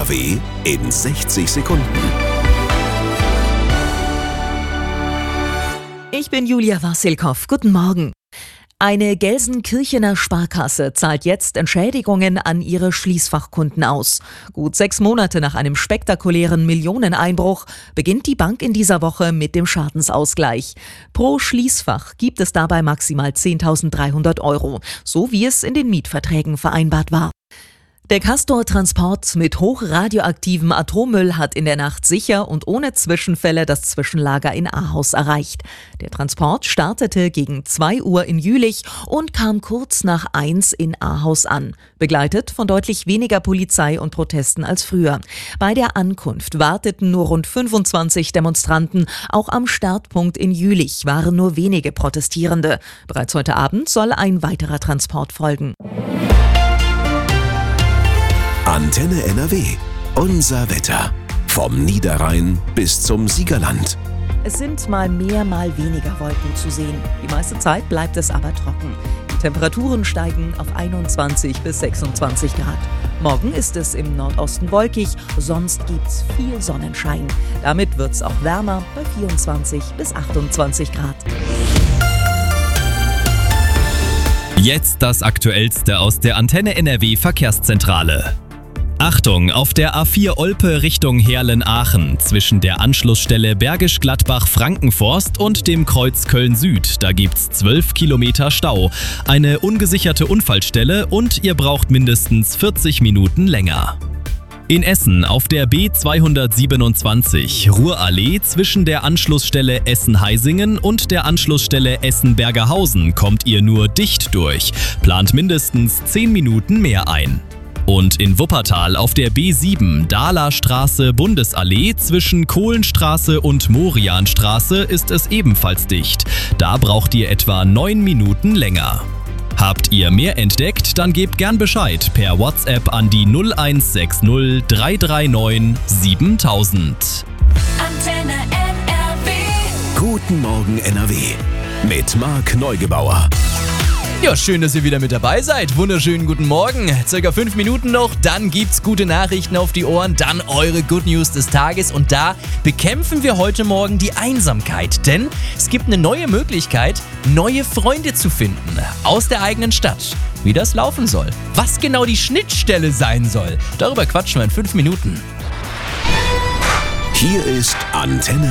NRW in 60 Sekunden. Ich bin Julia Wassilkow. Guten Morgen. Eine Gelsenkirchener Sparkasse zahlt jetzt Entschädigungen an ihre Schließfachkunden aus. Gut 6 Monate nach einem spektakulären Millioneneinbruch beginnt die Bank in dieser Woche mit dem Schadensausgleich. Pro Schließfach gibt es dabei maximal 10.300 €, so wie es in den Mietverträgen vereinbart war. Der Castor-Transport mit hochradioaktivem Atommüll hat in der Nacht sicher und ohne Zwischenfälle das Zwischenlager in Ahaus erreicht. Der Transport startete gegen 2 Uhr in Jülich und kam kurz nach 1 in Ahaus an, begleitet von deutlich weniger Polizei und Protesten als früher. Bei der Ankunft warteten nur rund 25 Demonstranten. Auch am Startpunkt in Jülich waren nur wenige Protestierende. Bereits heute Abend soll ein weiterer Transport folgen. Antenne NRW. Unser Wetter. Vom Niederrhein bis zum Siegerland. Es sind mal mehr, mal weniger Wolken zu sehen. Die meiste Zeit bleibt es aber trocken. Die Temperaturen steigen auf 21 bis 26 Grad. Morgen ist es im Nordosten wolkig, sonst gibt's viel Sonnenschein. Damit wird's auch wärmer bei 24 bis 28 Grad. Jetzt das Aktuellste aus der Antenne NRW Verkehrszentrale. Achtung, auf der A4 Olpe Richtung Heerlen-Aachen zwischen der Anschlussstelle Bergisch Gladbach-Frankenforst und dem Kreuz Köln-Süd. Da gibt's 12 Kilometer Stau, eine ungesicherte Unfallstelle und ihr braucht mindestens 40 Minuten länger. In Essen auf der B227 Ruhrallee zwischen der Anschlussstelle Essen-Heisingen und der Anschlussstelle Essen-Bergerhausen kommt ihr nur dicht durch. Plant mindestens 10 Minuten mehr ein. Und in Wuppertal auf der B7 Dahler-Straße Bundesallee zwischen Kohlenstraße und Morianstraße ist es ebenfalls dicht. Da braucht ihr etwa 9 Minuten länger. Habt ihr mehr entdeckt, dann gebt gern Bescheid per WhatsApp an die 0160 339 7000. Antenne NRW. Guten Morgen NRW. Mit Marc Neugebauer. Ja, schön, dass ihr wieder mit dabei seid. Wunderschönen guten Morgen. Circa 5 Minuten noch, dann gibt's gute Nachrichten auf die Ohren, dann eure Good News des Tages und da bekämpfen wir heute Morgen die Einsamkeit, denn es gibt eine neue Möglichkeit, neue Freunde zu finden aus der eigenen Stadt. Wie das laufen soll, was genau die Schnittstelle sein soll, darüber quatschen wir in 5 Minuten. Hier ist Antenne